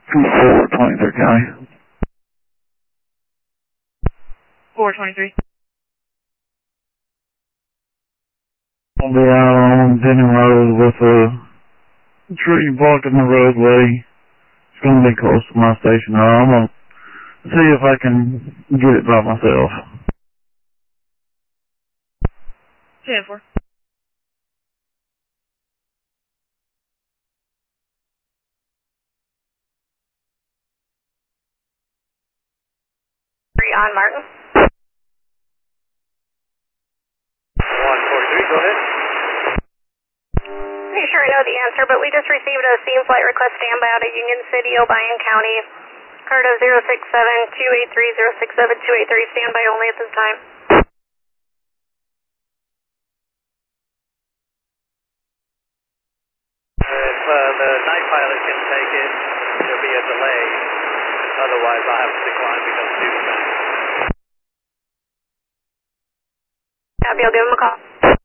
423 County. 423. I'll be out on Denny Road with a tree blocking the roadway. It's going to be close to my station. I'm going to see if I can get it by myself. 10-4. On Martin. 143, go ahead. Pretty sure I know the answer, but we just received a scene flight request standby out of Union City, Obion County. Cardo 067-283-067-283, standby only at this time. If the night pilot can take it, there'll be a delay. Otherwise, I'll have to decline because due to that. Abby, I'll give him a call.